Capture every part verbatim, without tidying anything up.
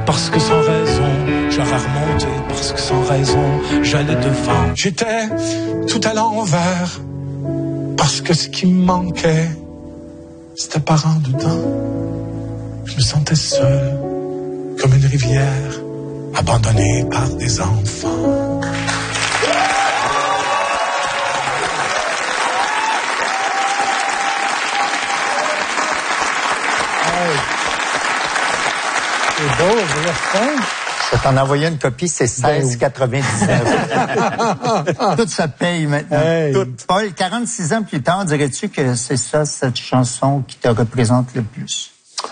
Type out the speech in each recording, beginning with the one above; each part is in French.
parce que sans raison, j'aurais remonté, parce que sans raison, j'allais devant. J'étais tout à l'envers, parce que ce qui me manquait, c'était par en dedans. Je me sentais seul, comme une rivière, abandonnée par des enfants. C'est beau, je refais. Je t'en envoyé une copie, c'est seize quatre-vingt-dix-neuf. Tout se paye maintenant. Hey. Tout. Paul, quarante-six ans plus tard, dirais-tu que c'est ça, cette chanson qui te représente le plus?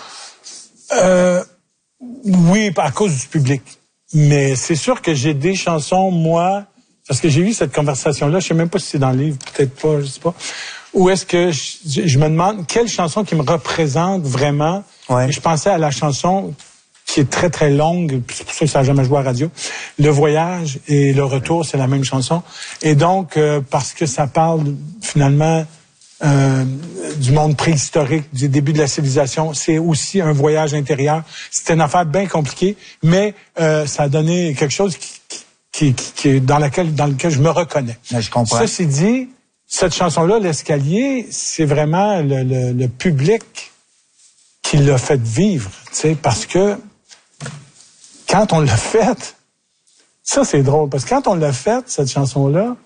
Euh, oui, à cause du public. Mais c'est sûr que j'ai des chansons, moi, parce que j'ai eu cette conversation-là, je sais même pas si c'est dans le livre, peut-être pas, je sais pas. Ou est-ce que je, je me demande quelle chanson qui me représente vraiment. Ouais. Et je pensais à la chanson qui est très, très longue, c'est pour ça que ça n'a jamais joué à la radio. Le voyage et le retour, c'est la même chanson. Et donc, euh, parce que ça parle, finalement, euh, du monde préhistorique, du début de la civilisation, c'est aussi un voyage intérieur. C'était une affaire bien compliquée, mais euh, ça a donné quelque chose qui, qui, qui, qui, dans, laquelle, dans lequel je me reconnais. Mais je comprends. Ceci dit, cette chanson-là, L'Escalier, c'est vraiment le, le, le public qui l'a fait vivre, tu sais, parce que quand on l'a faite, ça c'est drôle, parce que quand on l'a faite, cette chanson-là,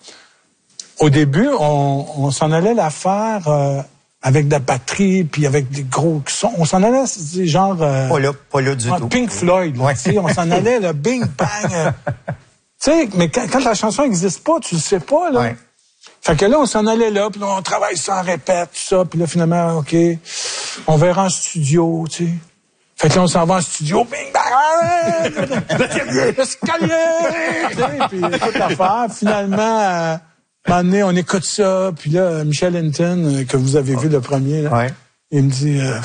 au début, on, on s'en allait la faire euh, avec de la batterie, puis avec des gros sons. On s'en allait, c'est genre... Euh, pas là, pas là du tout. Pink Floyd, là, ouais. tu sais, on s'en allait, le bing, bang. Euh, tu sais, mais quand, quand la chanson n'existe pas, tu le sais pas, là. Ouais. Fait que là, on s'en allait là, puis là, on travaille ça, on répète, tout ça, puis là, finalement, OK, on verra en studio, tu sais. Fait que là, on s'en va en studio, bing, bang, l'escalier, l'escalier, puis toute l'affaire. Finalement, euh, un moment donné, on écoute ça, puis là, Michel Hinton, euh, que vous avez vu le premier, là, ouais. il me dit, euh,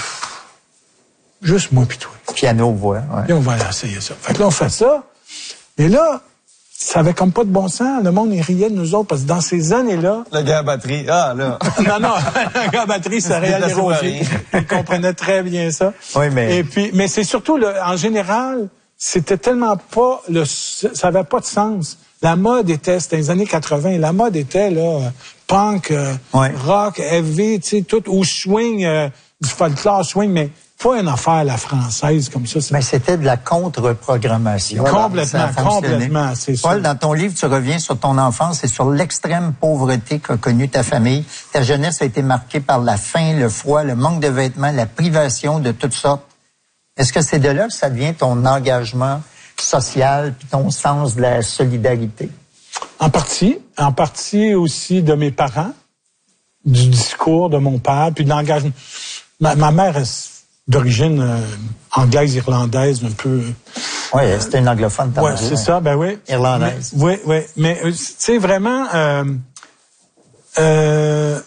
juste moi pis toi. Piano, voix, ouais. Et on va essayer ça. Fait que là, on fait ça, et là, ça avait comme pas de bon sens. Le monde, il riait de nous autres, parce que dans ces années-là... Le gars à batterie, ah, là. non, non, le gars à batterie, c'est Réal Desrosiers. Il comprenait très bien ça. Oui, mais... Et puis, mais c'est surtout, le, en général, c'était tellement pas... Le, ça avait pas de sens. La mode était, c'était les années quatre-vingts, la mode était, là, punk, euh, ouais. rock, heavy, tu sais, tout, ou swing, euh, du folklore swing, mais... pas une affaire à la française comme ça. Mais c'était de la contre-programmation. Voilà, complètement, complètement, c'est ça. Paul, dans ton livre, tu reviens sur ton enfance et sur l'extrême pauvreté qu'a connue ta famille. Ta jeunesse a été marquée par la faim, le froid, le manque de vêtements, la privation de toutes sortes. Est-ce que c'est de là que ça devient ton engagement social puis ton sens de la solidarité? En partie. En partie aussi de mes parents, du discours de mon père, puis de l'engagement. Ma, ma mère est d'origine euh, anglaise, irlandaise, un peu... Oui, c'était une anglophone. Oui, c'est ça, ben oui. Irlandaise. Oui, oui, mais tu sais, vraiment... Euh, euh,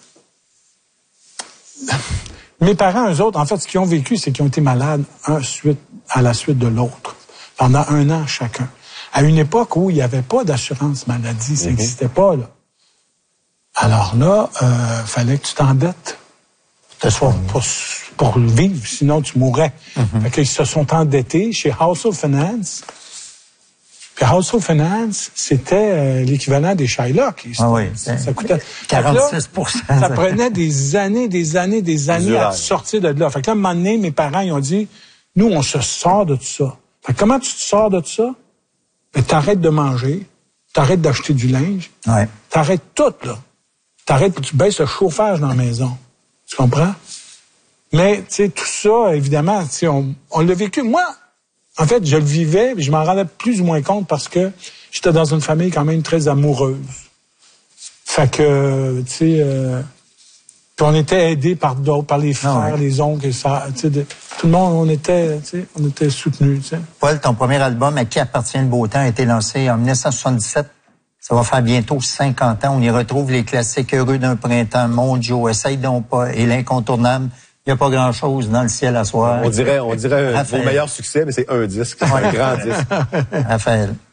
mes parents, eux autres, en fait, ce qu'ils ont vécu, c'est qu'ils ont été malades un suite à la suite de l'autre, pendant un an chacun. À une époque où il n'y avait pas d'assurance maladie, ça n'existait mm-hmm. pas, là. Alors là, il euh, fallait que tu t'endettes. Pour, pour, pour vivre, sinon tu mourrais. Mm-hmm. Fait qu'ils se sont endettés chez Household Finance. Puis Household Finance, c'était euh, l'équivalent des Shylock. Ah oui, ça, ça coûtait... quarante-six pour cent. Là, ça prenait des années, des années, des années à sortir de là. Fait que là, à un moment donné, mes parents, ils ont dit, nous, on se sort de tout ça. Fait que comment tu te sors de tout ça? Ben, t'arrêtes de manger, t'arrêtes d'acheter du linge, ouais. t'arrêtes tout, là. T'arrêtes, tu baisses le chauffage dans la maison. Tu comprends? Mais, tu sais, tout ça, évidemment, tu sais, on, on l'a vécu. Moi, en fait, je le vivais, mais je m'en rendais plus ou moins compte parce que j'étais dans une famille quand même très amoureuse. Fait que, tu sais, euh, puis on était aidés par d'autres, par les frères, ah ouais. les oncles, ça, tu sais, de, tout le monde, on était, tu sais, on était soutenus, tu sais. Paul, ton premier album, À qui appartient le beau temps, a été lancé en dix-neuf cent soixante-dix-sept. Ça va faire bientôt cinquante ans. On y retrouve les classiques Heureux d'un printemps, Mon Joe, Essaye donc pas, et l'incontournable. Il n'y a pas grand-chose dans le ciel à soir. On dirait, on dirait un, vos meilleurs succès, mais c'est un disque. C'est un grand disque. Raphaël.